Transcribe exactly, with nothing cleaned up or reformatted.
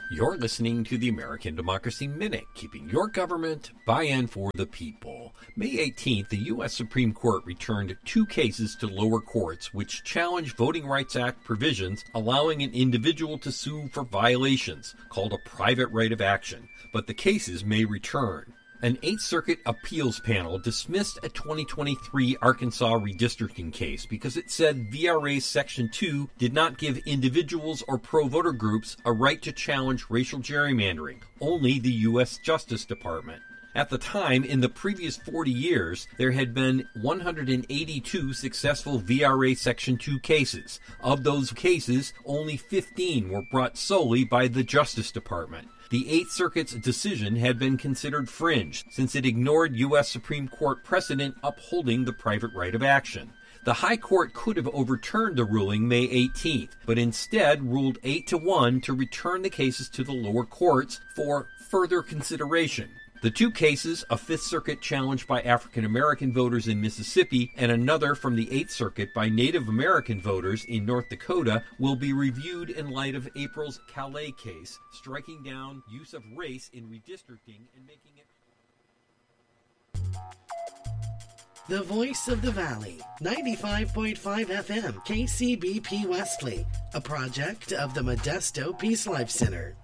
You're listening to the American Democracy Minute, keeping your government by and for the people. May eighteenth, the U S Supreme Court returned two cases to lower courts which challenge Voting Rights Act provisions allowing an individual to sue for violations, called a private right of action. But the cases may return. An Eighth Circuit appeals panel dismissed a twenty twenty-three Arkansas redistricting case because it said V R A Section two did not give individuals or pro-voter groups a right to challenge racial gerrymandering, only the U S Justice Department. At the time, in the previous forty years, there had been one hundred eighty-two successful V R A Section two cases. Of those cases, only fifteen were brought solely by the Justice Department. The Eighth Circuit's decision had been considered fringe, since it ignored U S Supreme Court precedent upholding the private right of action. The High Court could have overturned the ruling May eighteenth, but instead ruled eight to one to return the cases to the lower courts for further consideration. The two cases, a Fifth Circuit challenge by African American voters in Mississippi and another from the Eighth Circuit by Native American voters in North Dakota, will be reviewed in light of April's Calais case, striking down use of race in redistricting and making it... The Voice of the Valley, ninety-five point five F M, K C B P Wesley, a project of the Modesto Peace Life Center.